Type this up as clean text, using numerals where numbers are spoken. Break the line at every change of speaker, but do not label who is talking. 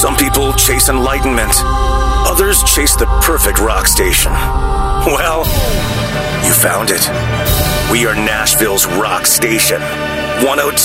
Some people chase enlightenment. Others chase the perfect rock station. Well, you found it. We are Nashville's rock station. 102.